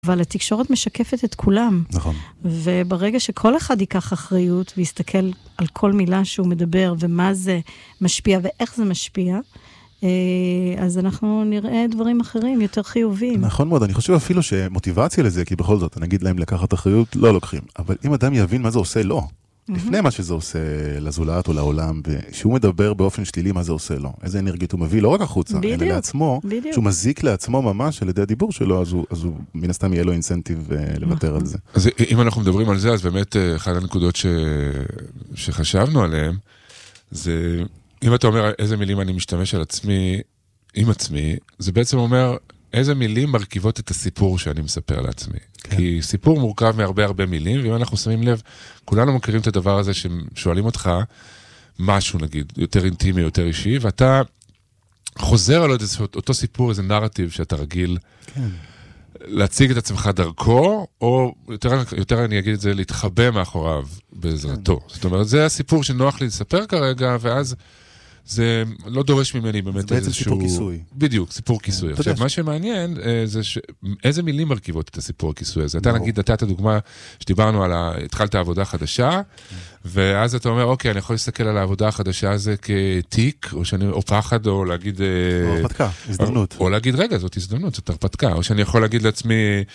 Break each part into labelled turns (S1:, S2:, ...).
S1: אבל התקשורת משקפת את כולם.
S2: נכון.
S1: וברגע שכל אחד ייקח אחריות ויסתכל על כל מילה שהוא מדבר ומה זה משפיע ואיך זה משפיע, אז אנחנו נראה דברים אחרים, יותר חיוביים.
S2: נכון מאוד, אני חושב אפילו שמוטיבציה לזה, כי בכל זאת, נגיד להם לקחת אחריות, לא לוקחים. אבל אם אדם יבין מה זה עושה לו, לפני מה שזה עושה לזולת או לעולם, שהוא מדבר באופן שלילי מה זה עושה לו, איזה אנרגיות הוא מביא, לא רק החוצה, אלא לעצמו, שהוא מזיק לעצמו ממש על ידי הדיבור שלו, אז הוא מן הסתם יהיה לו אינסנטיב לוותר על זה.
S3: אז אם אנחנו מדברים על זה, אז באמת אחת הנקודות שחשבנו עליהן, זה אם אתה אומר איזה מילים אני משתמש על עצמי, עם עצמי, זה בעצם אומר איזה מילים מרכיבות את הסיפור שאני מספר לעצמי. כן. כי סיפור מורכב מהרבה הרבה מילים, ואם אנחנו שמים לב, כולנו מכירים את הדבר הזה ששואלים אותך משהו נגיד, יותר אינטימי, יותר אישי, ואתה חוזר על אותו סיפור, איזה נרטיב שאתה רגיל כן. להציג את עצמך דרכו, או יותר אני אגיד את זה, להתחבא מאחוריו בעזרתו. כן. זאת אומרת, זה הסיפור שנוח לי לספר כרגע, ואז זה לא דורש ממני באמת
S2: זה בעצם סיפור כיסוי.
S3: בדיוק, סיפור כיסוי. עכשיו, מה שמעניין זה איזה מילים מרכיבות את הסיפור הכיסוי הזה. אתה נגיד, נתת הדוגמה שדיברנו על התחלת העבודה החדשה, ואז אתה אומר, אוקיי, אני יכול להסתכל על העבודה החדשה הזה כתיק, או פחד, או להגיד
S2: או הרפתקה, הזדמנות.
S3: או להגיד, רגע, זאת הזדמנות, זאת הרפתקה. או שאני יכול להגיד לעצמי,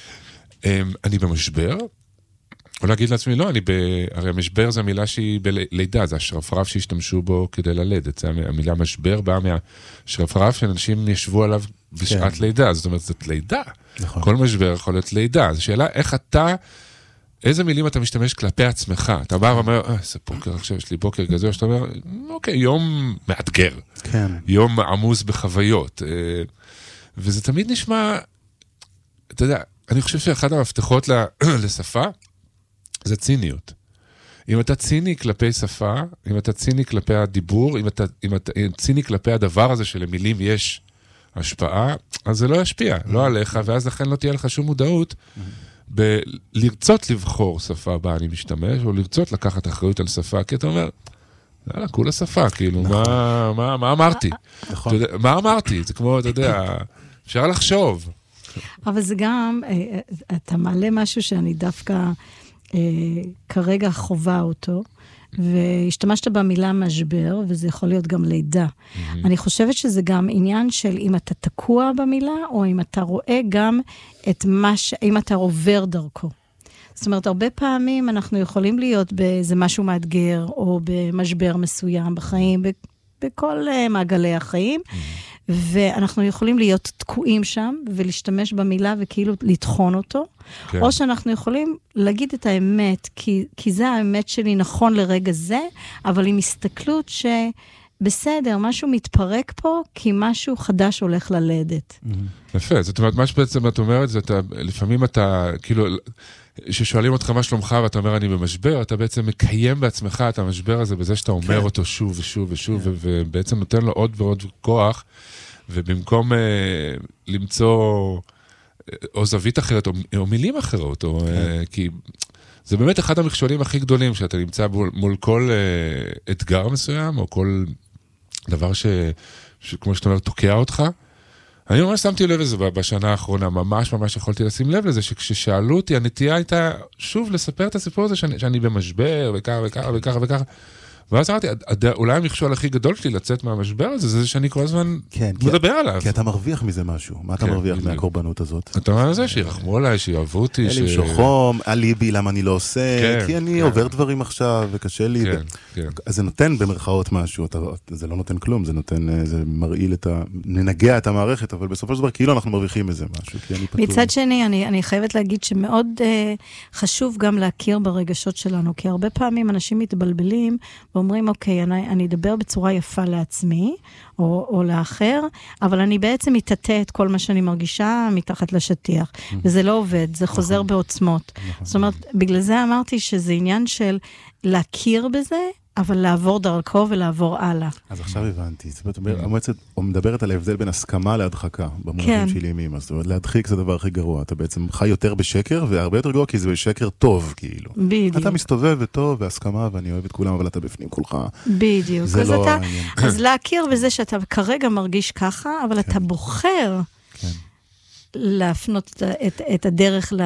S3: אני במשבר, או להגיד לעצמי, לא, הרי המשבר זה המילה שהיא בלידה, זה השרפרף שהשתמשו בו כדי ללדת, זה המילה משבר באה מהשרפרף שאנשים ישבו עליו בשעת לידה, זאת אומרת, זאת לידה. נכון. כל משבר יכול להיות לידה, זו שאלה איך אתה, איזה מילים אתה משתמש כלפי עצמך, אתה בא ואומר, זה בוקר, עכשיו יש לי בוקר כזה, שאתה אומר, אוקיי, יום מאתגר,
S2: כן.
S3: יום עמוס בחוויות, וזה תמיד נשמע, אתה יודע, אני חושב שאחד המפתחות לשפה, זה ציניות. אם אתה ציני כלפי שפה, אם אתה ציני כלפי הדיבור, אם אתה ציני כלפי הדבר הזה שלמילים יש השפעה, אז זה לא ישפיע, לא עליך, ואז לכן לא תהיה לך שום מודעות לרצות לבחור שפה בה אני משתמש, או לרצות לקחת אחריות על שפה, כי אתה אומר, יאללה, כולה שפה, כאילו, מה אמרתי? מה אמרתי? זה כמו, אתה יודע, אפשר לחשוב.
S1: אבל זה גם, אתה מעלה משהו שאני דווקא כרגע חובה אותו, והשתמשת במילה משבר, וזה יכול להיות גם לידה. אני חושבת שזה גם עניין של אם אתה תקוע במילה, או אם אתה רואה גם אם אתה עובר דרכו. זאת אומרת, הרבה פעמים אנחנו יכולים להיות באיזה משהו מאתגר, או במשבר מסוים בחיים, בכל מעגלי החיים, ואנחנו יכולים להיות תקועים שם, ולהשתמש במילה וכאילו לטחון אותו, כן. או שאנחנו יכולים להגיד את האמת, כי זה האמת שלי נכון לרגע זה, אבל עם הסתכלות שבסדר, משהו מתפרק פה, כי משהו חדש הולך ללדת.
S3: יפה, זאת אומרת, מה שבעצם את אומרת, זה לפעמים אתה, כאילו, ששואלים אותך מה שלומך, ואתה אומר, אני במשבר, אתה בעצם מקיים בעצמך את המשבר הזה, בזה שאתה אומר אותו שוב ושוב ושוב, ובעצם נותן לו עוד ועוד כוח, ובמקום למצוא או זווית אחרת, או מילים אחרות, כי זה באמת אחד המכשולים הכי גדולים, שאתה נמצא מול כל אתגר מסוים, או כל דבר שכמו שאתה אומר, תוקע אותך. אני ממש שמתי לב לזה בשנה האחרונה, ממש יכולתי לשים לב לזה, שכששאלו אותי, הנטייה הייתה שוב לספר את הסיפור הזה, שאני במשבר, וככה. ואז אמרתי, אולי המכשול הכי גדול שלי לצאת מהמשבר הזה, זה שאני כל הזמן מדבר עליו.
S2: כי אתה מרוויח מזה משהו. מה אתה מרוויח מהקורבנות הזאת?
S3: אתה אומר זה, שירחמו עליי, שיאהבו אותי.
S2: למשוך חום, אליבי, למה אני לא עושה, כי אני עובר דברים עכשיו, וקשה לי. אז זה נותן במרכאות משהו, זה לא נותן כלום, זה מרעיל ננגע את המערכת, אבל בסופו של דבר, כאילו אנחנו מרוויחים מזה משהו.
S1: מצד שני, אני חייבת להגיד שמאוד חשוב גם להכיר ברגשות שלנו, כי הרבה פעמים אנשים מתבלבלים ואומרים, אוקיי, אני אדבר בצורה יפה לעצמי, או לאחר, אבל אני בעצם מתעטה את כל מה שאני מרגישה מתחת לשטיח, וזה לא עובד, זה חוזר בעוצמות. זאת אומרת, בגלל זה אמרתי שזה עניין של להכיר בזה, אבל לעבור דרכו ולעבור הלאה.
S2: אז עכשיו הבנתי. זאת אומרת, הוא מדברת על ההבדל בין הסכמה להדחקה, במונחים של ימים. זאת אומרת, להדחיק זה הדבר הכי גרוע. אתה בעצם חי יותר בשקר, והרבה יותר גרוע, כי זה בשקר טוב, כאילו.
S1: בדיוק.
S2: אתה מסתובב וטוב, והסכמה, ואני אוהב את כולם, אבל אתה בפנים כולך.
S1: בדיוק. אז להכיר בזה שאתה כרגע מרגיש ככה, אבל אתה בוחר להפנות את הדרך